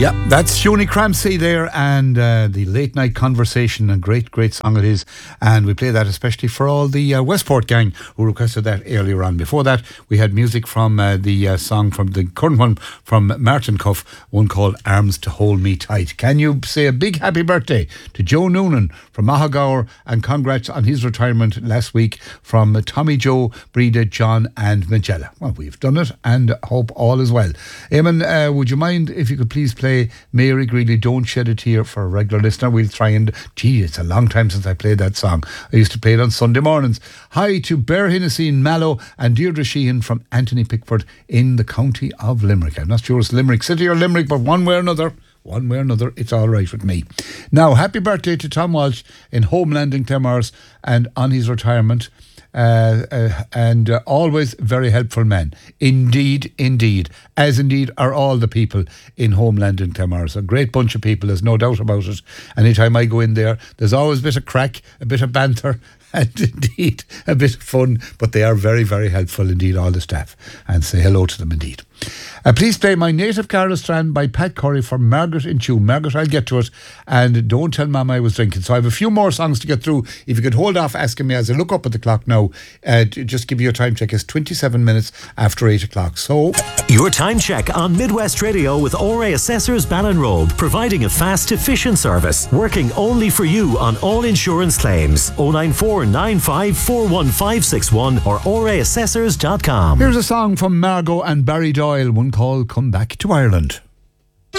Yeah, that's Joni Cramsey there, and the Late Night Conversation, a great, great song it is. And we play that especially for all the Westport gang who requested that earlier on. Before that, we had music from the song from the current one from Martin Cuff, one called Arms to Hold Me Tight. Can you say a big happy birthday to Joe Noonan from Mahagower, and congrats on his retirement last week from Tommy Joe, Breda, John and Magella. Well, we've done it and hope all is well. Eamon, would you mind if you could please play Mary Greeley, Don't Shed a Tear, for a regular listener? We'll try and, it's a long time since I played that song. I used to play it on Sunday mornings. Hi to Bear Hennessy in Mallow and Deirdre Sheehan from Anthony Pickford in the county of Limerick. I'm not sure it's Limerick City or Limerick, but one way or another, it's all right with me. Now, happy birthday to Tom Walsh in Homeland in Claremorris and on his retirement. And always very helpful man. Indeed, as indeed are all the people in Homeland in Claremorris. A great bunch of people, there's no doubt about it. Anytime I go in there, there's always a bit of crack, a bit of banter, and indeed a bit of fun, but they are very, very helpful indeed, all the staff, and say hello to them indeed. Please play My Native Carol Strand by Pat Curry for Margaret in Tune. Margaret, I'll get to it, and don't tell Mama I was drinking. So I have a few more songs to get through. If you could hold off asking me as I look up at the clock now, just give you a time check. It's 27 minutes after 8 o'clock. So your time check on Midwest Radio with ORA Assessors Ballinrobe, providing a fast, efficient service, working only for you on all insurance claims. 094 95 41561 or oraassessors.com. Here's a song from Margot and Barry Doyle, one called Come Back to Ireland.